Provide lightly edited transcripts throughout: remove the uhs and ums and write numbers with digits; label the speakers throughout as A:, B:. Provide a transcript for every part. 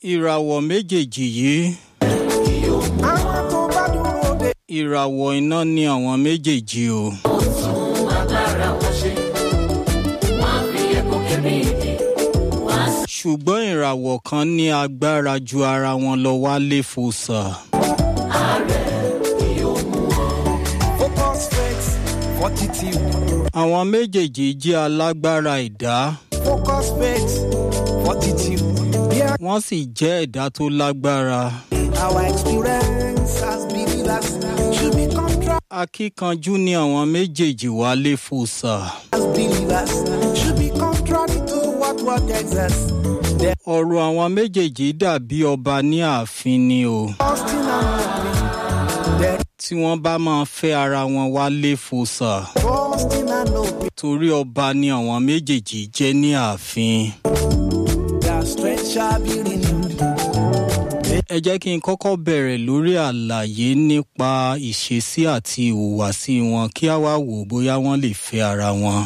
A: ìràwọ̀ méjèèjì yìí ìràwọ̀ iná ni àwọn méjèèjì o. ṣùgbọ́n ìràwọ̀ kan ní agbára ju ara wọn lọ wálé fòsà. àwọn méjèèjì jẹ́ alágbára ẹ̀dá. wọ́n sì jẹ́ ẹ̀dá tó lágbára. akíkanjú ni àwọn méjèèjì wálé fòsà. ọ̀rọ̀ àwọn méjèèjì dàbí ọba ní ààfin ni o. tí wọ́n bá máa fẹ́ ara wọn wálé fòsà. torí ọba ni àwọn méjèèjì jẹ́ ní ààfin. ẹ jẹ́ kí n kọ́kọ́ bẹ̀rẹ̀ lórí àlàyé nípa ìṣesí àti ìhùwàsí wọn kí a wá wò bóyá wọ́n lè fẹ́ ara wọn.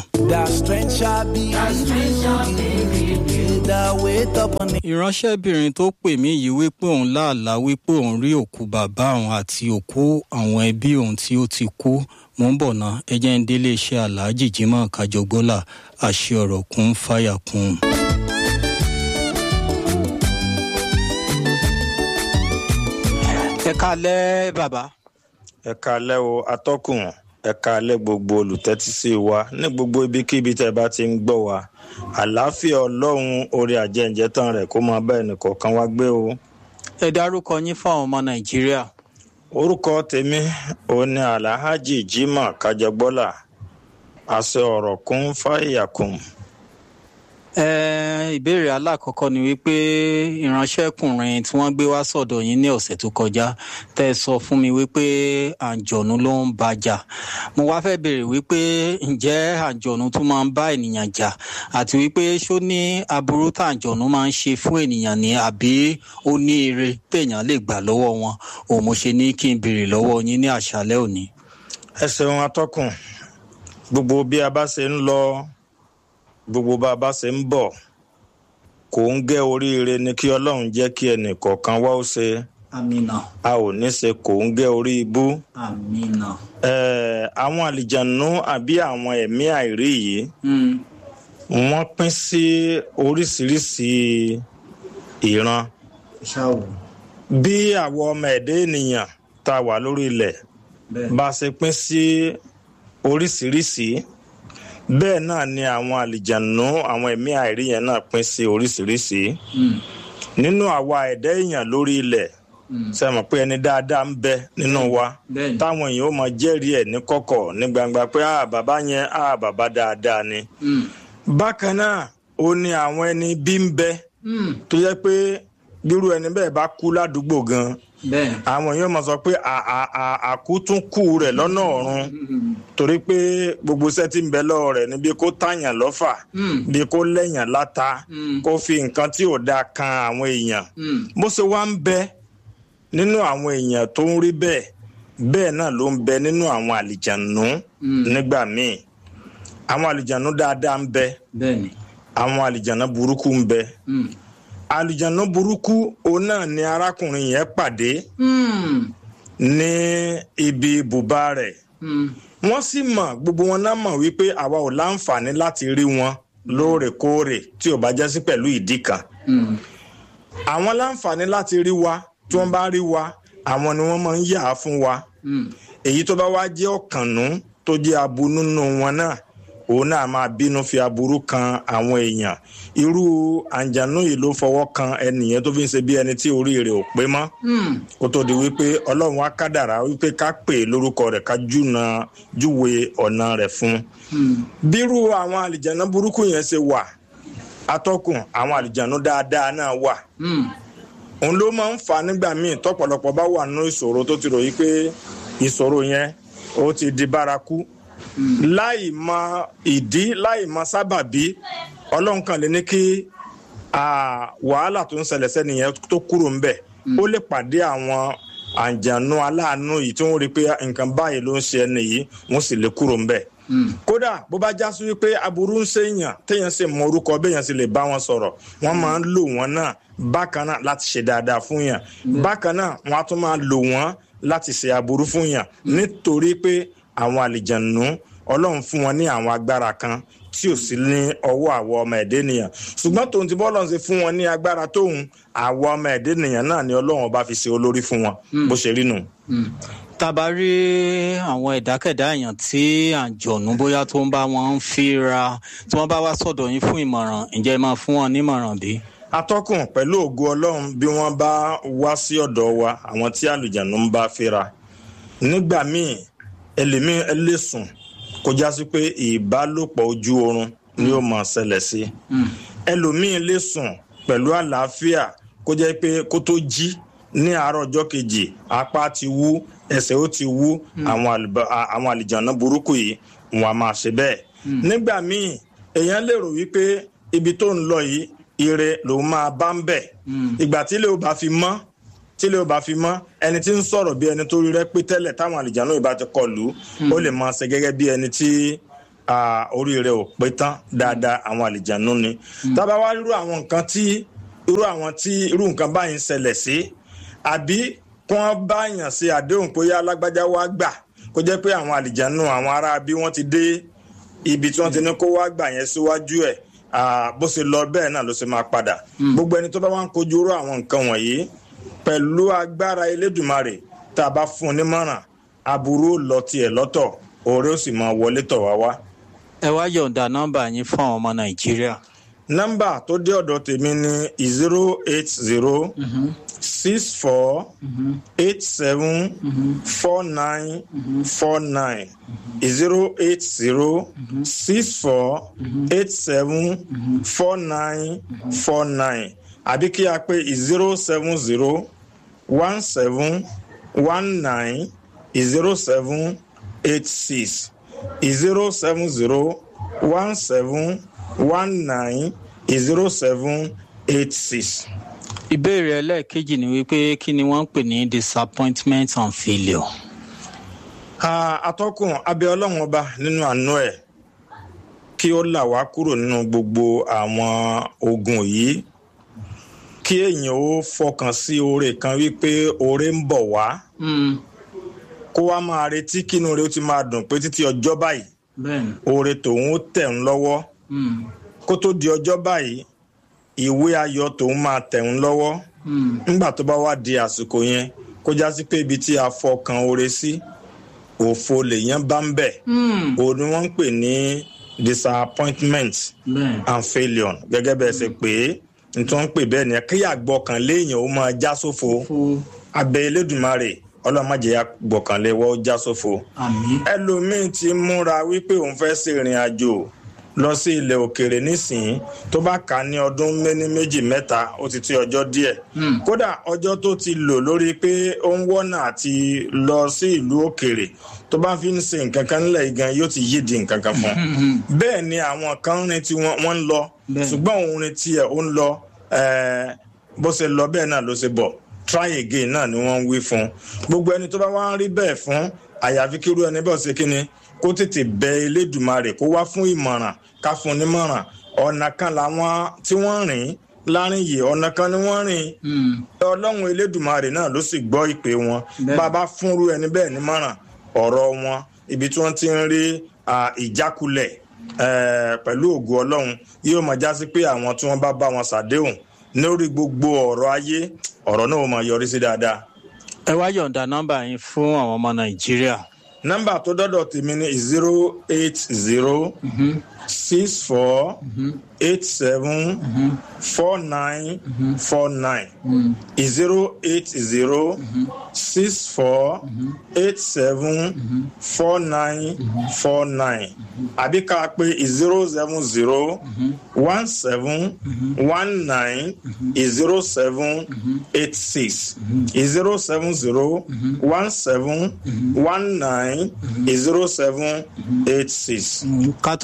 A: ìránṣẹ́bìnrin tó pè mí yìí wípé òun láàlá wípé òun rí òkú bàbá òun àti òkú àwọn ẹbí òun tí ó ti kú. mo ń bọ̀ ná ẹ jẹ́ ń délé iṣẹ́ aláàjì Jimoh Kajọgbọ́lá àṣẹ ọ̀rọ̀ kún fáyà kún. ẹ káalẹ́ bàbá.
B: ẹ káalẹ́ o atọ́kùn, ẹ káalẹ́ gbogbo olùtẹ́tísí wa ní gbogbo ibikíbi tẹ́ bá ti ń gbọ́ wa. àlàáfíà Ọlọ́run orí àjẹǹjẹ tán rẹ̀ kó máa bá ẹnìkọ̀ọ̀kan wá gbé o.
A: ẹ dárúkọ yín fáwọn ọmọ Nàìjíríà.
B: orúkọ tèmi òun ni Alhaji Jimoh Kajọgbọ́lá àṣẹ ọ̀rọ̀ kún fáyàkùn.
A: ìbéèrè alákọ̀ọ́kọ́ ni wípé ìránṣẹ́kùnrin tí wọ́n gbé wá sọ̀dọ̀ yín ní ọ̀sẹ̀ tó kọjá tẹ́ ẹ sọ fún mi wípé àǹjọ̀nú ló ń bá jà. mo wá fẹ́ béèrè wípé ǹjẹ́ àǹjọ̀nú tún máa ń bá ènìyàn jà àti wípé ṣó ní aburú tá àǹjọ̀nú máa ń ṣe fún ènìyàn ni àbí ó ní ire téèyàn lè gbà lọ́wọ́ wọn. òun mo ṣe ní kí n béèrè lọ́wọ́ yín ní àṣálẹ́ òní.
B: ẹ ṣeun atọ́kùn, gbogbo bí a bá ṣe ń lọ gbogbo bá a bá ṣe ń bọ̀ kò ń gẹ́ oríire ni kí Ọlọ́run jẹ́ kí ẹnì kọ̀ọ̀kan wá ó ṣe.
A: Àmínà.
B: a ò ní ṣe kò ń gẹ́ orí ibú.
A: Àmínà.
B: àwọn àlìjànú àbí àwọn ẹ̀mí àìrí yìí wọ́n pín sí oríṣiríṣi ìran. bí àwọn ọmọ ẹ̀dá ènìyàn tá a wà lórí ilẹ̀ bá a ṣe pín sí oríṣiríṣi bẹ́ẹ̀ náà ni àwọn àlìjànú àwọn ẹ̀mí àìrí yẹn náà pín sí oríṣiríṣi. nínú àwa ẹ̀dá èèyàn lórí ilẹ̀ ṣe mọ̀ pé ẹni dáadáa ń bẹ nínú wa táwọn èèyàn ó máa jẹ́rìí ẹ̀ ní kọ̀kọ̀ ní gbangba pé bàbá yẹn bàbá dáadáa ni. bákan náà ó ní àwọn ẹni bí ń bẹ tó yẹ pé bírú ẹni bẹ́ẹ̀ bá kú ládùúgbò gan àwọn yóò máa sọ pé àkútúnkù rẹ̀ lọ́nà ọ̀run torí pé gbogbo iṣẹ́ tí ń bẹ lọ́wọ́ rẹ̀ ni bí kò tàyàn lọ́fà bí kò lẹ́yàn láta kò fi nǹkan tí ò dáa kan àwọn èèyàn. bó ṣe wá ń bẹ nínú àwọn èèyàn tó ń rí bẹ́ẹ̀ bẹ́ẹ̀ náà ló ń bẹ nínú àwọn àlìjànú nígbà míì. àwọn àlìjànú dáadáa ń bẹ àwọn àlìjànú burúkú ń bẹ. àlìjànú burúkú òun náà ni arákùnrin yẹn pàdé ní ibi ibùba rẹ̀. wọ́n sì mọ̀ gbogbo wọn náà mọ̀ wípé àwa ò láǹfààní láti rí wọn lóòrèkóòrè tí ò bá jẹ́ sí pẹ̀lú ìdí kan. àwọn láǹfààní láti rí wa tí wọ́n bá rí wa àwọn ni wọ́n máa ń yà á fún wa. èyí tó bá wá jẹ́ ọ̀kànnú tó jẹ́ abunú nínú wọn náà òun náà máa bínú fi aburú kan àwọn èèyàn. irú àǹjànú yìí ló fọwọ́ kan ẹnìyẹn tó fi ń ṣe bí ẹni tí orí rẹ̀ ò pé mọ́. kó tó di wípé Ọlọ́run á kádàrá wípé ká pè lórúkọ rẹ̀ ká júwe ọ̀nà rẹ̀ fún. bírú àwọn àlìjànú burúkú yẹn ṣe wà atọ́kùn àwọn àlìjànú dáadáa náà wà. òun ló máa ń fà nígbà míì tọ́pọ̀lọpọ̀ bá wà nínú ìṣòro tó ti ròyìn pé ìṣòro yẹn ó ti di bárakú. láì mọ ìdí láì mọ sábàbí Ọlọ́run kan lè ní kí wàhálà tó ń ṣẹlẹ̀ sẹ́niyẹn tó kúrò ń bẹ̀. ó lè pàdé àwọn àǹjànú aláàánú yìí tí wọ́n rí pé nǹkan báyìí ló ń ṣe ẹni yìí wọ́n sì lè kúrò ń bẹ̀. kódà bó bá já sí wípé aburú ń ṣèyàn téèyàn sì mọ orúkọ béèyàn sì lè bá wọn sọ̀rọ̀ wọ́n máa ń lò wọ́n náà bákan náà láti ṣe dáadáa fún yàn bákan náà wọ́n á tún máa lò wọ́n láti ṣe aburú fún yàn nítorí pé àwọn àlìjànú Ọlọ́run fún wọn ní àwọn agbára kan tí ò sí ní ọwọ́ àwọn ọmọ ẹ̀dẹ́ ènìyàn ṣùgbọ́n tòun ti bọ́ọ̀lù ṣe fún wọn ní agbára tóun àwọn ọmọ ẹ̀dẹ́ ènìyàn náà ni Ọlọ́run ọba fi ṣe olórí fún wọn bó ṣe rí nù.
A: Tàbá rí àwọn ẹ̀dákẹ̀dá èèyàn tí àjọ̀nú bóyá tó ń bá wọn fínra tí wọ́n bá wá sọ̀dọ̀ yín fún ìmọ̀ràn ǹjẹ́ ẹ máa fún wọn nímọ̀ràn bí?
B: Atọ́kùn pẹ̀lú ògo Ọlọ́run bí wọ́n bá wá sí ọ̀dọ̀ wa àwọn tí àlùjànnú ń bá fínra nígbà míì ẹlẹ́mìí ẹlẹ́sùn kó já sí pé ìbálòpọ̀ ojú oorun ni ó máa ṣẹlẹ̀ sí ẹlòmíì lè sùn pẹ̀lú àlàáfíà kó jẹ́ pé kó tó jí ní àárọ̀ ọjọ́ kejì apá ti wú ẹsẹ̀ ó ti wú àwọn àlìjànnú burúkú yìí wọn a máa ṣe bẹ́ẹ̀ nígbà míì èèyàn lè rò wípé ibi tó ń lọ yìí ire lòun máa bá ń bẹ̀ ìgbà tí ilé ò bá fi mọ́ ẹni tí ń sọ̀rọ̀ bí ẹni tó rí rẹ́ pé tẹ́lẹ̀ táwọn àlìjànnú ìbá ti kọlù ó lè máa ṣe gẹ́gẹ́ bí ẹni tí orí rẹ̀ ò pé tán dáadáa àwọn àlìjànnú ni tábà wá irú nǹkan báyìí ń ṣẹlẹ̀ sí àbí kí wọ́n bá yàn sí àdéhùn pé yá alágbájá wá gbà kó jẹ́ pé àwọn àlìjànnú àwọn ará bí wọ́n ti dé ibi tí wọ́n ti ní kó wá gbà yẹn síwájú ẹ̀ bó ṣe lọ bẹ́ẹ̀ náà ló ṣe máa padà gbogbo ẹni tó bá wá ń kojú irú àwọn nǹkan wọ̀nyí pẹ̀lú agbára Elédùmarè tá a bá fún un nímọ̀ràn aburú lọ tiẹ̀ lọ́tọ̀ oore ó sì máa wọlé tọ̀ wá wá.
A: Ẹ wá yọ̀ǹda nọ́mbà yín fún àwọn ọmọ Nàìjíríà.
B: Nọ́mbà tó dé ọ̀dọ̀ tèmi ní 080 64 87 49 49 080 64 87 49 49 àbí kí a pè 070 17 19 07 86 070 17 19 07 86.
A: Ìbéèrè ẹlẹ́ẹ̀kejì ni wípé kí ni wọ́n ń pè ní disappointment and failure.
B: Atọ́kùn abẹ́ Ọlọ́run ọba nínú àánú ẹ̀ kí ó là wá kúrò nínú gbogbo àwọn ogun yìí kí èèyàn ó fọkàn sí oore kan wípé oore ń bọ̀ wá kó wá máa retí kínú rẹ̀ ó ti máa dùn pé títí ọjọ́ báyìí oore tòun ó tẹ̀ ń lọ́wọ́ kó tó di ọjọ́ báyìí ìwé ayọ̀ tòun máa tẹ̀ ń lọ́wọ́ nígbà tó bá wá di àsìkò yẹn kó já sí pé ibi tí a fọkàn oore sí òfo lèèyàn bá ń bẹ̀ òun ni wọ́n ń pè ní disappointment and failure gẹ́gẹ́ bẹ́ẹ̀ ṣe pé nítorí wọ́n ń pè bẹ́ẹ̀ ni kí àgbọ̀kànlé èèyàn ó máa já sófo abẹ́ Elédùmarè ọlọ́mọdé àgbọ̀kànlé wọ́n ó já sófo. ẹlòmíín ti múra wípé òun fẹ́ ṣe ìrìn àjò lọ sí ilẹ̀ òkèèrè nísìnyí tó bá kà ní ọdún méjì mẹ́ta ó ti tí ọjọ́ díẹ̀ kódà ọjọ́ tó ti lò lórí pé ó ń wọ́nà àti lọ sí ìlú òkèèrè tó bá fi ń ṣe nǹkan kan nílẹ̀ igan yóò ti yídi nǹkan kan fún un bẹ́ẹ̀ ni àwọn kan rìn tí wọ́n ń lọ ṣùgbọ́n òun rìn tiẹ̀ ó ń lọ bó ṣe lọ bẹ́ẹ̀ náà ló ṣe bọ̀ try again náà ni wọ́n ń wí fún gbogbo ẹni tó bá wá ń rí bẹ́ẹ̀ fún àyàfi kírú ẹni bẹ́ẹ̀ ṣe kíni kó tètè bẹ Elédùmarè kó wá fún ìmọ̀ràn ká fún nímọ̀ràn ọ̀nà kan làwọn tí wọ́n rìn láàrin yìí ọ̀nà kan ni wọ́n rìn Ọlọ́run Elédùmarè náà ló sì gbọ́ ìpè wọn bàbá fúnrú ẹni bẹ́ẹ̀ nímọ̀ràn ọ̀rọ̀ wọn ibi tí wọ́n ti ń rí ìjákulẹ̀ pẹ̀lú ògo Ọlọ́run yóò máa já sí pé àwọn tí wọ́n bá wọn ṣàdéhùn lórí gbogbo ọ̀rọ̀ ayé ọ̀rọ̀ náà ó máa yọrí sí dáadáa.
A: Ẹ wá yọ̀ǹda nọ́mbà yín fún àwọn ọmọ Nàìjíríà.
B: Nọ́mbà tó dọ́dọ̀ tèmi ní 080 64 87 49 49 080 64 87 49 49 àbí ká pè 070 17 19 07 86 070 17 19 0786.
A: Ká tó máa lọ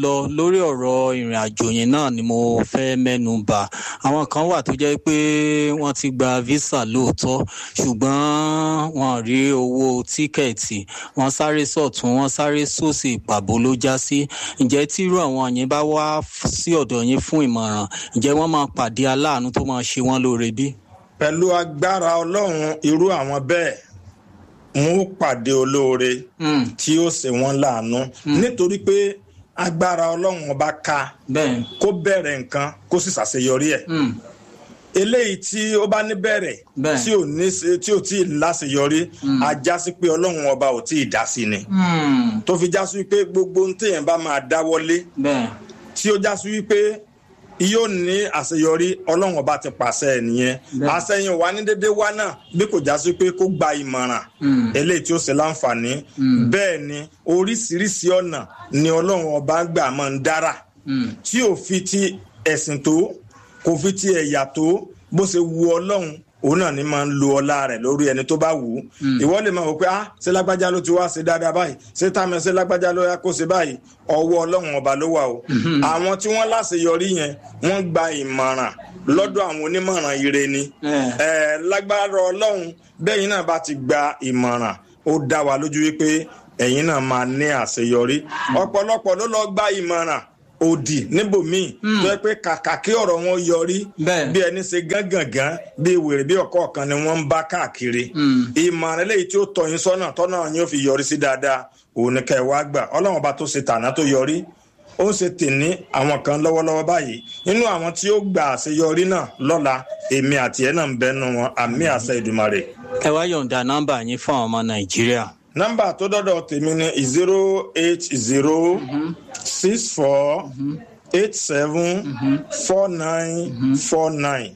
A: lọ lórí ọ̀rọ̀ ìrìn àjò yẹn náà ni mo fẹ́ mẹ́nu bà. Àwọn kan wà tó jẹ́ pé wọ́n ti gba visa lóòótọ́ ṣùgbọ́n wọ́n rí owó tíkẹ́ẹ̀tì, wọ́n sáré sọ̀tún wọ́n sáré sósì, pàbó ló já sí. Ǹjẹ́ tírú àwọn yẹn bá wá sí ọ̀dọ̀ yín fún ìmọ̀ràn, ǹjẹ́ wọ́n máa pàdé aláàánú tó máa ṣe wọ́n lóore bí?
B: Pẹ̀lú agbára Ọlọ́run, irú àwọn bẹ́ẹ̀ wọn ó pàdé olóore tí ó ṣe wọ́n láàánú nítorí pé agbára Ọlọ́run ọba ká kó bẹ̀rẹ̀ nǹkan kó sì ṣàṣeyọrí ẹ̀. Eléyìí tí ó bá ní bẹ̀rẹ̀ tí ò tí ì láṣeyọrí, a já sí pé Ọlọ́run ọba ò tí ì dá sí ni. Tó fi já sí wípé gbogbo ohun téèyàn bá máa dáwọ́lé tí ó já sí wípé yóò ní àṣeyọrí, Ọlọ́run ọba ti pàṣẹ ẹ̀ nìyẹn. Àṣeyìn wà ní dédé wá náà bí kò já sí pé kó gba ìmọ̀ràn eléyìí tí ó ṣe láǹfààní. Bẹ́ẹ̀ ni oríṣiríṣi ọ̀nà ni Ọlọ́run ọba gbà máa ń dára tí ò fi ti ẹ̀sìn tó, kò fi ti ẹ̀yà tó, bó ṣe wu Ọlọ́run òun náà ni máa ń lo ọlá rẹ̀ lórí ẹni tó bá wù ú. Ìwọ lè máa wò pé ṣé lágbájá ló ti wá ṣe dáadáa báyìí, ṣé táwọn ṣe lágbájá ló yá kó ṣe báyìí. Ọwọ́ Ọlọ́run ọba ló wà o. Àwọn tí wọ́n láṣeyọrí yẹn wọ́n gba ìmọ̀ràn lọ́dọ̀ àwọn onímọ̀ràn ire ni. Lágbára Ọlọ́run bẹ́yìn náà bá ti gba ìmọ̀ràn, ó dá wa lójú wípé ẹ̀yin náà máa ní àṣeyọrí. Ọ̀pọ̀lọpọ̀ ló lọ gba ìmọ̀ràn òdì níbòmíì tó yẹ pé kàkà kí ọ̀rọ̀ wọn yọrí bí ẹni ṣe gángangan bí wèrè bí ọkọ̀ kan ni wọ́n ń bá káàkiri. Ìmọ̀ràn eléyìí tí ó tọ́ yín sọ́nà tọ́nà yín ó fi yọrí sí dáadáa, òun ni kẹ́ ẹ wá gbà. Ọlọ́run ọba tó ṣe tàná tó yọrí, ó ń ṣe tèní àwọn kan lọ́wọ́lọ́wọ́ báyìí. Nínú àwọn tí ó gbà àṣeyọrí náà lọ́la, èmi àti ẹ̀ náà ń bẹ́nu wọn, àmì àṣẹ Èdùmàrè.
A: Ẹ wá yọ̀ǹda nọ́mbà yín fún àwọn ọmọ Nàìjíríà.
B: Nọ́mbà tó dọ́dọ̀ tèmi ni 080 64 87 4949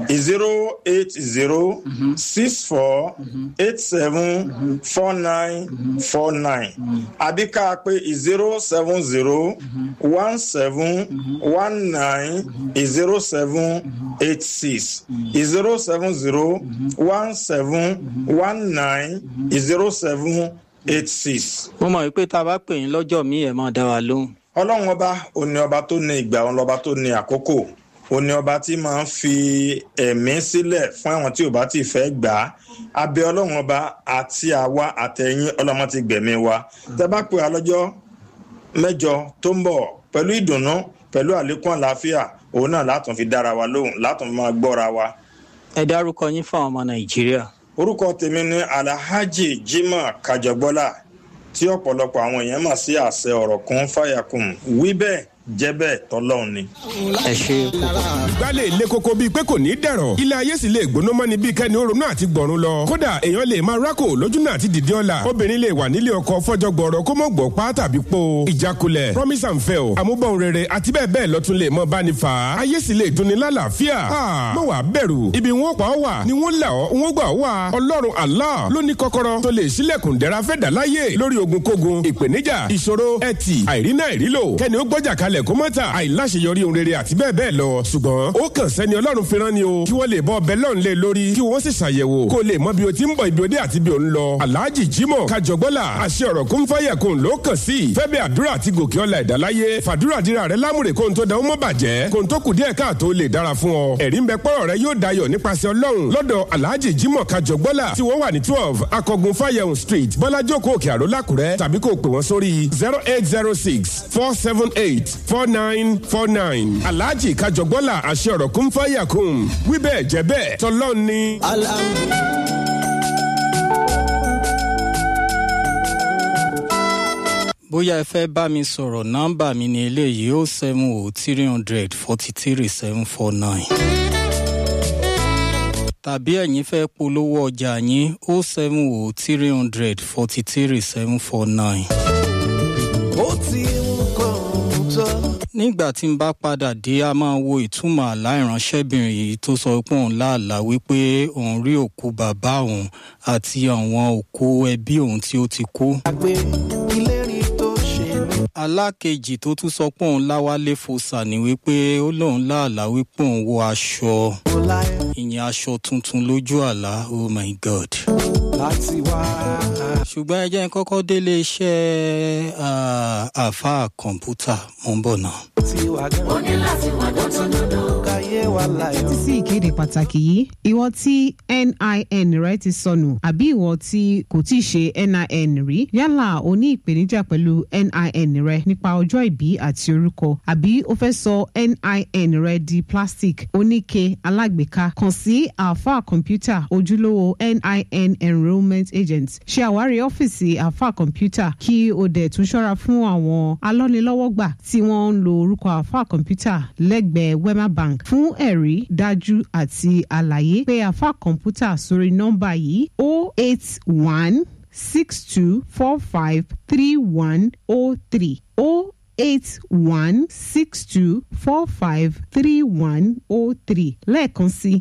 B: 080 64 87 4949 àbí ká pé 070 17 19 0786 070 17 19 0786.
A: Mo mọ̀ wípé tá a bá pè yín lọ́jọ́ míì ẹ̀ máa dá wa lóhùn.
B: Ọlọ́run ọba òní ọba tó ní ìgbà, òun lọ́ba tó ní àkókò, òní ọba tí máa ń fi ẹ̀mí sílẹ̀ fún àwọn tí ò bá ti fẹ́ gbà á. Abẹ́ Ọlọ́run ọba àti àwa àtẹ̀yìn Ọlọ́run ti gbẹ̀mí wa. Tẹ́ bá pè á lọ́jọ́ mẹ́jọ tó ń bọ̀ pẹ̀lú ìdùnnú, pẹ̀lú àlékún àlàáfíà, òun náà látún fi dára wa lóhùn, látún máa gbọ́ra wa.
A: Ẹ dárúkọ yín fún àwọn ọmọ Nàìjíríà.
B: Orúkọ tèmi ni Alhaji Jimoh Kajọgbọ́lá tí ọ̀pọ̀lọpọ̀ àwọn èèyàn mà sí àṣẹ ọ̀rọ̀ kún fàyàkùn, wí bẹ́ẹ̀ jẹ́ bẹ́ẹ̀ tọ́lọ́run ni.
A: Ẹ ṣe
C: ìgbálẹ̀ ilé koko bíi pé kò ní dẹ̀rọ̀, ilé ayé sì lè gbóná mọ́ni bíi kẹ́ni ó ronú àti gbọ̀run lọ. Kódà èèyàn lè máa rákò lójú náà àti dìde ọ̀la. Obìnrin lè wà nílé ọkọ fọ́jọ́ gbọ̀rọ̀ kó mọ̀ gbọ̀ pa tàbí po. Ìjákulẹ̀, promise and fail, àmúbọ̀n rere àti bẹ́ẹ̀ bẹ́ẹ̀ lọ́tún lè mọ báni fà á. Ayé sì lè dunni lálàáfíà. Má wàá bẹ̀rù, ibi wọn pa ọ́ wà ni wọ́n là ọ́, wọ́n gbà ọ́ wà. Ọlọ́run Allah ló ní kọ́kọ́rọ́ tó lè ṣílẹ̀kùn dẹ̀ra fẹ́ dà láyé lórí ogunkógun, ìpèníjà, ìṣòro, ẹtì, àìrínà ìrílò. Kẹ́ni ó gbọ́jà kalẹ̀ kó mọ́ta, láṣeyọrí ohun rere àti bẹ́ẹ̀ bẹ́ẹ̀ lọ. Ṣùgbọ́n ó kàn sẹ́ni Ọlọ́run fi rán ni o, kí wọ́n lè bọ́ ọbẹ̀ lọ́n lé lórí, kí wọ́n sì ṣàyẹ̀wò kó lè mọ bí o ti ń bọ̀, ibi òde àti bí o ń lọ. Alhaji Jimoh Kajọgbọ́lá, àṣẹ ọ̀rọ̀ kún fáyẹ̀kùn ló kàn sí. Fẹ́ bẹ́ àdúrà àti gòkè ọ̀la ìdáláyé, fàdúrà dira rẹ lámùrè kó n tó da ó mọ́ bàjẹ́, kó n tó kù díẹ̀ káàtó lè dára fún ọ. Ẹ̀rí ń bẹ pọ́rọ̀ rẹ yóò dayọ̀ nípasẹ̀ Ọlọ́run lọ́dọ̀ Alhaji Jimoh Kajọgbọ́lá tí wọ́n wà ní 12 Akọgun Fáyẹ̀hùn Street, Bọ́lájókòó Òkè Àró Lákùrẹ́, tàbí kó pè wọ́n sórí 0806 478 4949. Alhaji Kajọgbọ́lá, àṣẹ ọ̀rọ̀ kún fáyàkùn, wí bẹ́ẹ̀ jẹ́ bẹ́ẹ̀ tọ́lọ́run ni.
A: bóyá ẹ fẹ́ bá mi sọ̀rọ̀, nọ́mbà mi ni eléyìí 070 300 43749. Tàbí ẹ̀yin fẹ́ polówó ọjà yín 070 300 43749.
D: Ó ti ń kọ́ tó.
A: Nígbà tí n bá padà dé, a máa wo ìtumọ̀ àlá ìránṣẹ́bìnrin yìí tó sọ pé òun láàlá wípé òun rí òkú bàbá òun àti àwọn òkú ẹbí òun tí ó ti kú. Alákejì tó tún sọ pé òun láwálé fòsà ní wípé ó lóun láàlá wípé òun wọ aṣọ, ìyẹn aṣọ tuntun lójú àlá. Oh my God.
D: láti wá.
A: ṣùgbọ́n ẹ jẹ́ n kọ́kọ́ délé iṣẹ́ àáfàá kọ̀ǹpútà mo ń bọ̀ náà.
D: ó ní láti wà dọ́tún káyé wa láyọ̀.
E: títí sí ìkéde pàtàkì yìí ìwọ tí NIN rẹ ti sọnù àbí ìwọ tí kò tí ì ṣe NIN rí yálà o ní ìpèníjà pẹ̀lú NIN rẹ nípa ọjọ́ ìbí àti orúkọ àbí o fẹ́ sọ NIN rẹ di plastic oníke alágbèéká kàn sí Alpha Computer ojúlówó NIN enrollment agent ṣe àwárí ọ́fíìsì Alpha Computer kí o dẹ̀ tún ṣọ́ra fún àwọn alọ́nilọ́wọ́gbà tí wọ́n ń lo orúkọ Alpha Computer lẹ́gbẹ̀ẹ́ Wema Bank fún ẹ̀rí dájú àti àlàyé pé Alpha Computer sórí nọ́mbà yìí 08162453103 08162453103 lẹ́ẹ̀kan sí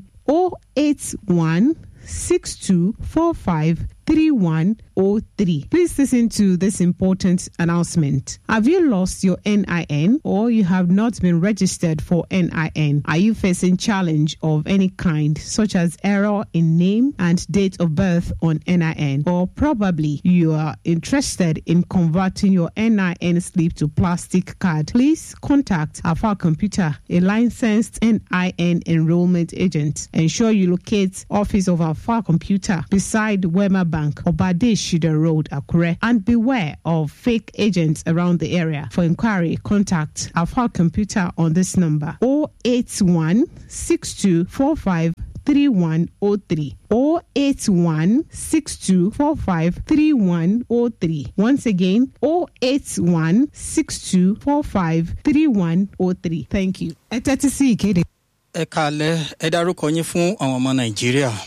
E: 08162453103. Please listen to this important announcement. Have you lost your NIN or you have not been registered for NIN? Are you facing challenge of any kind, such as error in name and date of birth on NIN? Or probably you are interested in converting your NIN slip to plastic card? Please contact Alpha Computer, a licensed NIN enrollment agent. Ensure you locate office of Alpha Computer beside Wema Bank, Obade Shida Road, Akure, and beware of fake agents around the area. For inquiry, contact Alpha Computer on this number 081 6245 3103 081 6245 3103. Once again, 081 6245 3103. Thank you. Ẹ tẹ́tí sí ìkéde.
A: Ẹ kálẹ́, ẹ dárúkọ yín fún àwọn ọmọ Nàìjíríà.